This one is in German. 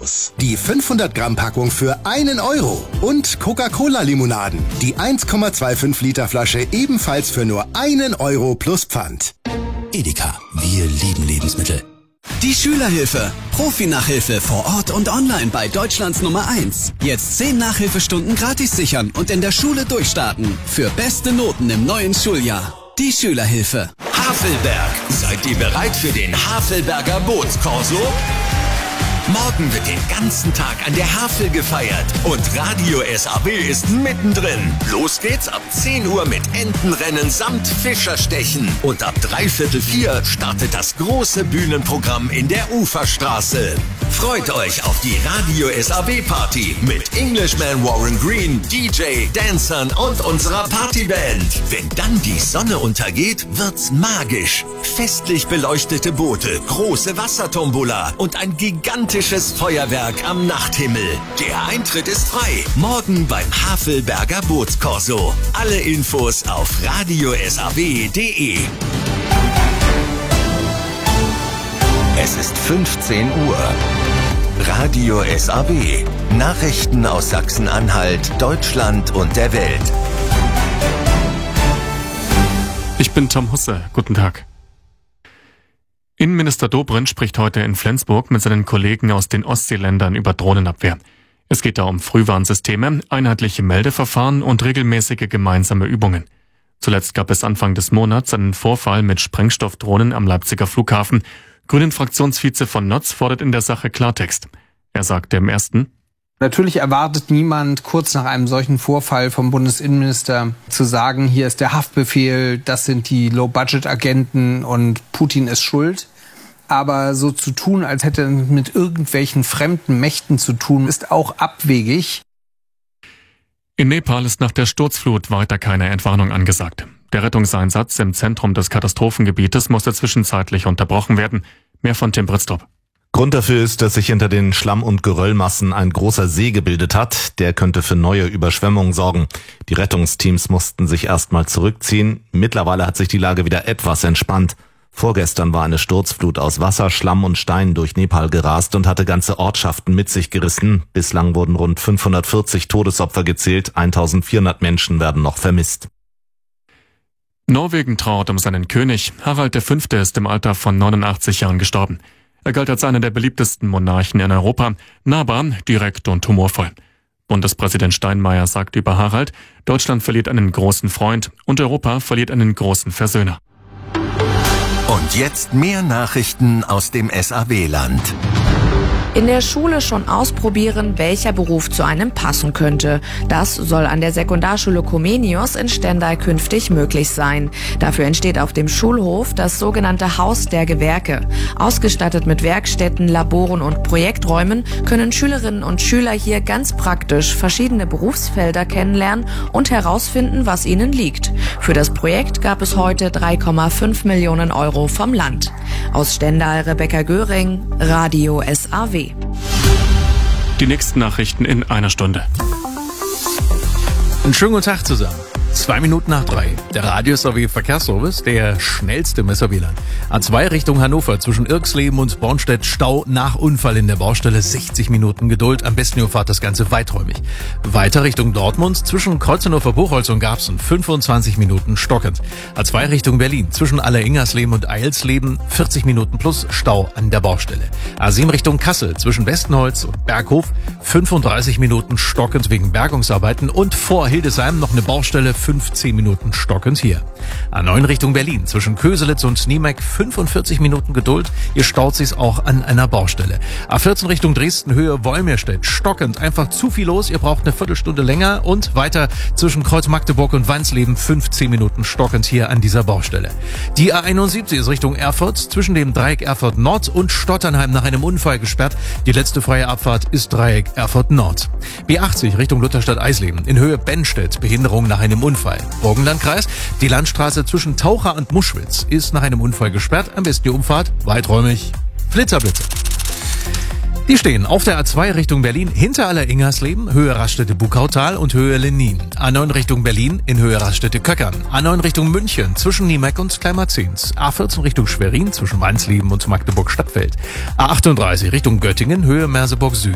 Euros. Die 500 Gramm Packung für 1 Euro. Und Coca-Cola-Limonaden. Die 1,25 Liter Flasche ebenfalls für nur 1 Euro plus Pfand. Edeka, wir lieben Lebensmittel. Die Schülerhilfe. Profi-Nachhilfe vor Ort und online bei Deutschlands Nummer 1. Jetzt 10 Nachhilfestunden gratis sichern und in der Schule durchstarten. Für beste Noten im neuen Schuljahr. Die Schülerhilfe. Havelberg. Seid ihr bereit für den Havelberger Bootskorso? Morgen wird den ganzen Tag an der Havel gefeiert und Radio SAW ist mittendrin. Los geht's ab 10 Uhr mit Entenrennen samt Fischerstechen. Und ab 3/4 startet das große Bühnenprogramm in der Uferstraße. Freut euch auf die Radio SAW Party mit Englishman Warren Green, DJ, Dancern und unserer Partyband. Wenn dann die Sonne untergeht, wird's magisch. Festlich beleuchtete Boote, große Wassertombola und ein gigantisches Feuerwerk am Nachthimmel. Der Eintritt ist frei. Morgen beim Havelberger Bootskorso. Alle Infos auf radiosaw.de. Es ist 15 Uhr. Radio SAW. Nachrichten aus Sachsen-Anhalt, Deutschland und der Welt. Ich bin Tom Husse. Guten Tag. Innenminister Dobrindt spricht heute in Flensburg mit seinen Kollegen aus den Ostseeländern über Drohnenabwehr. Es geht da um Frühwarnsysteme, einheitliche Meldeverfahren und regelmäßige gemeinsame Übungen. Zuletzt gab es Anfang des Monats einen Vorfall mit Sprengstoffdrohnen am Leipziger Flughafen. Grünen-Fraktionsvize von Notz fordert in der Sache Klartext. Er sagte im ersten: Natürlich erwartet niemand, kurz nach einem solchen Vorfall vom Bundesinnenminister zu sagen, hier ist der Haftbefehl, das sind die Low-Budget-Agenten und Putin ist schuld. Aber so zu tun, als hätte er mit irgendwelchen fremden Mächten zu tun, ist auch abwegig. In Nepal ist nach der Sturzflut weiter keine Entwarnung angesagt. Der Rettungseinsatz im Zentrum des Katastrophengebietes musste zwischenzeitlich unterbrochen werden. Mehr von Tim Britztrup. Grund dafür ist, dass sich hinter den Schlamm- und Geröllmassen ein großer See gebildet hat. Der könnte für neue Überschwemmungen sorgen. Die Rettungsteams mussten sich erstmal zurückziehen. Mittlerweile hat sich die Lage wieder etwas entspannt. Vorgestern war eine Sturzflut aus Wasser, Schlamm und Steinen durch Nepal gerast und hatte ganze Ortschaften mit sich gerissen. Bislang wurden rund 540 Todesopfer gezählt. 1400 Menschen werden noch vermisst. Norwegen trauert um seinen König. Harald V. ist im Alter von 89 Jahren gestorben. Er galt als einer der beliebtesten Monarchen in Europa, nahbar, direkt und humorvoll. Bundespräsident Steinmeier sagt über Harald: Deutschland verliert einen großen Freund und Europa verliert einen großen Versöhner. Und jetzt mehr Nachrichten aus dem SAW-Land. In der Schule schon ausprobieren, welcher Beruf zu einem passen könnte. Das soll an der Sekundarschule Comenius in Stendal künftig möglich sein. Dafür entsteht auf dem Schulhof das sogenannte Haus der Gewerke. Ausgestattet mit Werkstätten, Laboren und Projekträumen können Schülerinnen und Schüler hier ganz praktisch verschiedene Berufsfelder kennenlernen und herausfinden, was ihnen liegt. Für das Projekt gab es heute 3,5 Millionen Euro vom Land. Aus Stendal Rebecca Göring, Radio SAW. Die nächsten Nachrichten in einer Stunde. Einen schönen guten Tag zusammen. 2 Minuten nach 3. Der Radio SAW Verkehrsservice, der schnellste im SAW-Land. A2 Richtung Hannover zwischen Irxleben und Bornstedt, Stau nach Unfall in der Baustelle, 60 Minuten Geduld. Am besten ihr fahrt das Ganze weiträumig. Weiter Richtung Dortmund zwischen Kreuznhofer Buchholz und Garbsen, 25 Minuten stockend. A2 Richtung Berlin zwischen Alleringersleben und Eilsleben, 40 Minuten plus Stau an der Baustelle. A7 Richtung Kassel zwischen Westenholz und Berghof, 35 Minuten stockend wegen Bergungsarbeiten und vor Hildesheim noch eine Baustelle, 15 Minuten stockend hier. A9 Richtung Berlin zwischen Köselitz und Niemek, 45 Minuten Geduld. Ihr staut sich's auch an einer Baustelle. A14 Richtung Dresden, Höhe Wolmirstedt, stockend, einfach zu viel los. Ihr braucht eine Viertelstunde länger und weiter zwischen Kreuz Magdeburg und Wansleben, 15 Minuten stockend hier an dieser Baustelle. Die A71 ist Richtung Erfurt zwischen dem Dreieck Erfurt Nord und Stotternheim nach einem Unfall gesperrt. Die letzte freie Abfahrt ist Dreieck Erfurt Nord. B80 Richtung Lutherstadt-Eisleben in Höhe Bennstedt, Behinderung nach einem Unfall. Burgenlandkreis, die Landstraße zwischen Taucher und Muschwitz ist nach einem Unfall gesperrt. Am besten die Umfahrt weiträumig. Flitterblitze. Die stehen auf der A2 Richtung Berlin hinter Alleringersleben, Höhe Raststätte-Bukautal und Höhe Lenin. A9 Richtung Berlin in Höhe Raststätte-Köckern. A9 Richtung München zwischen Niemek und Kleinmarzens. A14 Richtung Schwerin zwischen Wansleben und Magdeburg-Stadtfeld. A38 Richtung Göttingen, Höhe Merseburg Süd.